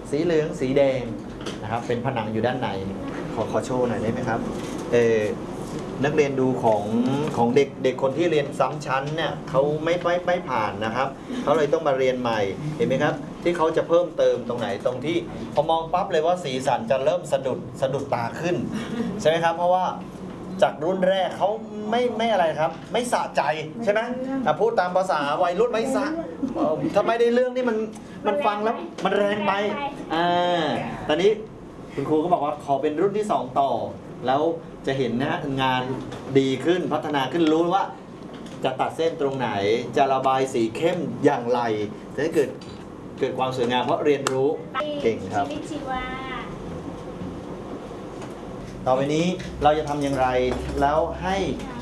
สีเหลืองสีแดงนะครับเป็นผนังอยู่ด้านในขอโชว์หน่อยได้ไหมครับนักเรียนดูของเด็กคนที่เรียนซ้ำชั้นเนี่ยเขาไม่ผ่านนะครับเขาเลยต้องมาเรียนใหม่เห็นไหมครับที่เขาจะเพิ่มเติมตรงไหนตรงที่พอมองปั๊บเลยว่าสีสันจะเริ่มสะดุดตาขึ้นใช่ไหมครับเพราะว่าจากรุ่นแรกเขาไม่อะไรครับไม่สะใจใช่ไหมพูดตามภาษาวัยรุ่นไม่สะทำไมได้เรื่องนี่มันฟังแล้วมันแรงไปตอนนี้คุณครูก็บอกว่าขอเป็นรุ่นที่2ต่อแล้วจะเห็นนะงานดีขึ้นพัฒนาขึ้นรู้ว่าจะตัดเส้นตรงไหนจะระบายสีเข้มอย่างไรจะให้เกิดความสวยงามเพราะเรียนรู้เก่งครับต่อไปนี้เราจะทำอย่างไรแล้วให้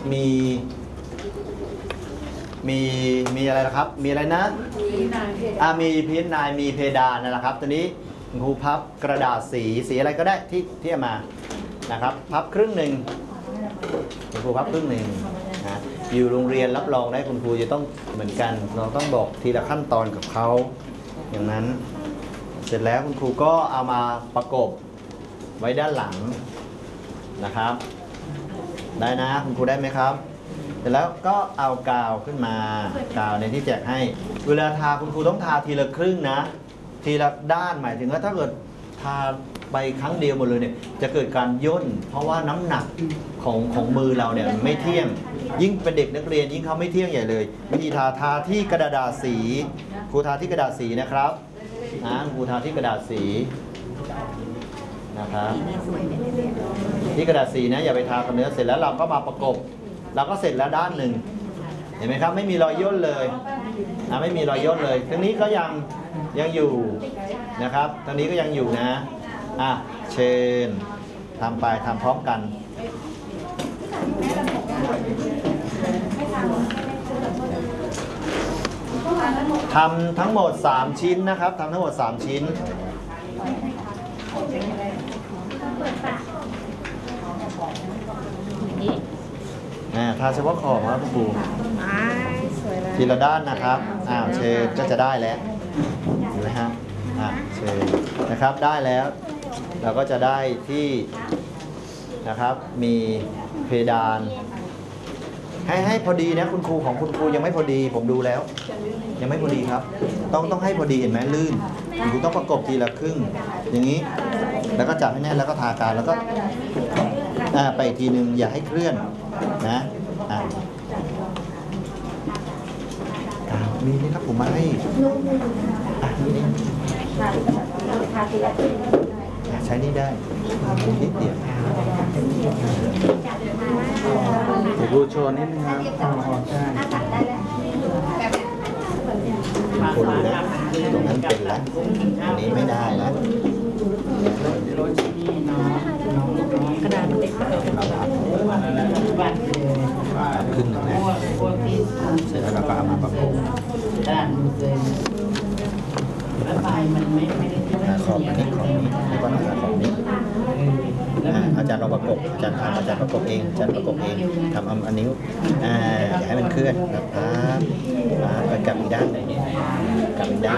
มีอะไรนะครับมีอะไรนะมีพื้นนายมีเพดานนะครับตัวนี้ครูพับกระดาษสีอะไรก็ได้ที่เอามานะครับพับครึ่งหนึ่งคุณครูพับครึ่งหนึ่งนะอยู่โรงเรียนรับรองได้คุณครูจะต้องเหมือนกันเราต้องบอกทีละขั้นตอนกับเขาอย่างนั้นเสร็จแล้วคุณครูก็เอามาประกบไว้ด้านหลังนะครับได้นะคุณครูได้ไหมครับเสร็จแล้วก็เอากาวขึ้นมากาวในที่แจกให้เวลาทาคุณครูต้องทาทีละครึ่งนะทีละด้านหมายถึงว่าถ้าเกิดทาไปครั้งเดียวหมดเลยเนี่ยจะเกิดการย่นเพราะว่าน้ำหนักของมือเราเนี่ยไม่เที่ยงยิ่งเป็นเด็กนักเรียนยิ่งเขาไม่เที่ยงใหญ่เลยวิธีทาที่กระดาษสีครูทาที่กระดาษสีนะครับครูทาที่กระดาษสีนะครับที่กระดาษสีนะอย่าไปทากับเนื้อเสร็จแล้วเราก็มาประกบเราก็เสร็จแล้วด้านหนึ่งเห็นไหมครับไม่มีรอยย่นเลยไม่มีรอยย่นเลยทั้งนี้ก็ยังอยู่นะครับทั้งนี้ก็ยังอยู่นะเชิญทำไปทำพร้อมกันทำทั้งหมด3ชิ้นนะครับทำทั้งหมด3ชิ้นทาเฉพาะขอบครับคุณครูทีละด้านนะครับเชิญก็จะได้แล้วเห็นไหมฮะเชิญนะครับได้แล้วเราก็จะได้ที่นะครับมีเพดานให้พอดีนะคุณครูของคุณครูยังไม่พอดีผมดูแล้วยังไม่พอดีครับต้องให้พอดีเห็นไหมลื่นคุณครูต้องประกบทีละครึ่งอย่างนี้แล้วก็จับให้แน่นแล้วก็ทากาวแล้วก็ไปอีกทีนึงอย่าให้เคลื่อนนะมีนี่ครับผมมาให้นี่ใช้นี่ได้นิดเดียวเดี๋ยวดูโชว์นิดนึงครับคนรู้นะตรงนั้นเป็นแล้วอันนี้ไม่ได้แล้วกระดาษเล็กขึ้นหนึ่งนะเสร็จแล้วเราก็เอามาประกบขอบนี้แล้วก็ขอบนี้อาจารย์เราประกบอาจารย์ประกบเองทำอันนิ้วอย่าให้มันเคลื่อนครับไปกลับอีกด้านกลับอีกด้าน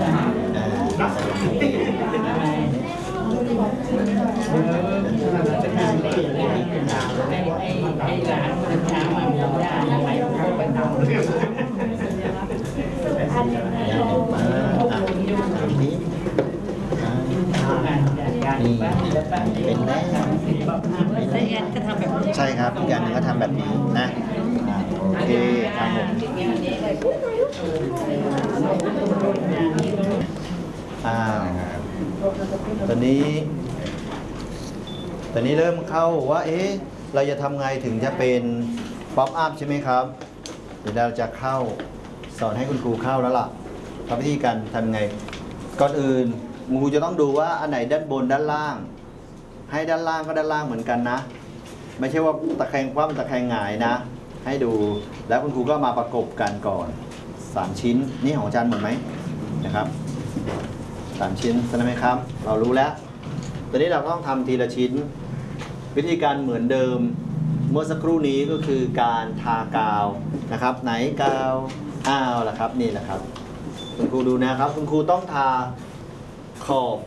นี่เป็นแล้วใช่ครับอีกอย่างหนึ่งก็ทำแบบนี้นะโอเคครับผมตอนนี้เริ่มเข้าว่าเราจะทำไงถึงจะเป็นป๊อปอัพใช่ไหมครับเดี๋ยวเราจะเข้าสอนให้คุณครูเข้าแล้วล่ะวิธีการทำไงก่อนอื่นครูจะต้องดูว่าอันไหนด้านบนด้านล่างให้ด้านล่างก็ด้านล่างเหมือนกันนะไม่ใช่ว่าตะแคงคว่ำตะแคงหงายนะให้ดูแล้วคุณครูก็มาประกบกันก่อน3ชิ้นนี่ของอาจารย์หมดไหมนะครับ3ชิ้นใช่ไหมครับเรารู้แล้วตอนนี้เราต้องทำทีละชิ้นวิธีการเหมือนเดิมเมื่อสักครู่นี้ก็คือการทากาวนะครับไหนกาวล่ะครับนี่แหละครับคุณครูดูนะครับคุณครูต้องทาขอบ